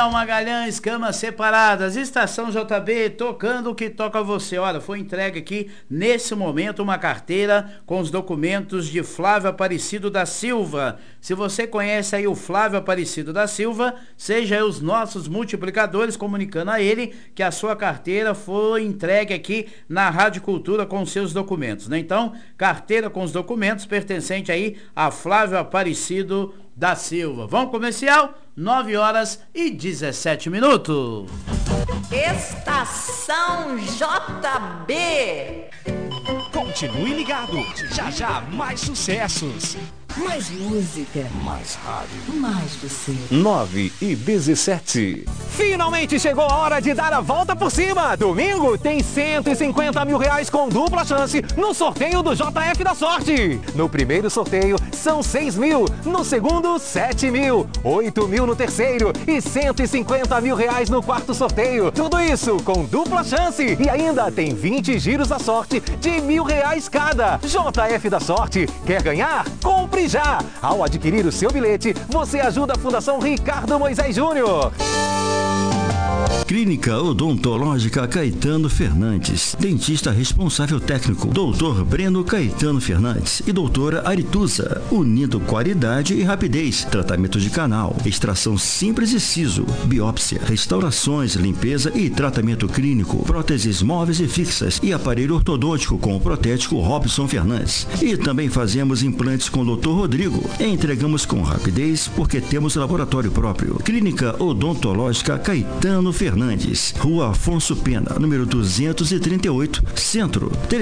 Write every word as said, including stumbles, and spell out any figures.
Daniel Magalhães, camas separadas, Estação J B, tocando o que toca você. Olha, foi entregue aqui, nesse momento, uma carteira com os documentos de Flávio Aparecido da Silva. Se você conhece aí o Flávio Aparecido da Silva, seja aí os nossos multiplicadores comunicando a ele que a sua carteira foi entregue aqui na Rádio Cultura com seus documentos, né? Então, carteira com os documentos pertencente aí a Flávio Aparecido da Silva. Vamos comercial? nove horas e dezessete minutos. Estação J B. Continue ligado. Já já mais sucessos. Mais música. Mais rádio. Mais você. nove e dezessete. Finalmente chegou a hora de dar a volta por cima. Domingo tem cento e cinquenta mil reais com dupla chance no sorteio do J F da Sorte. No primeiro sorteio são seis mil, no segundo sete mil, oito mil no terceiro e cento e cinquenta mil reais no quarto sorteio. Tudo isso com dupla chance e ainda tem vinte giros da sorte de mil reais cada. J F da Sorte, quer ganhar? Compre já! Ao adquirir o seu bilhete, você ajuda a Fundação Ricardo Moisés Júnior. Clínica Odontológica Caetano Fernandes. Dentista responsável técnico, doutor Breno Caetano Fernandes e doutora Arituza. Unindo qualidade e rapidez. Tratamento de canal, extração simples e siso, biópsia, restaurações, limpeza e tratamento clínico, próteses móveis e fixas e aparelho ortodôntico com o protético Robson Fernandes. E também fazemos implantes com o doutor Rodrigo. Entregamos com rapidez porque temos laboratório próprio. Clínica Odontológica Caetano Fernandes. Rua Afonso Pena, número duzentos e trinta e oito, Centro.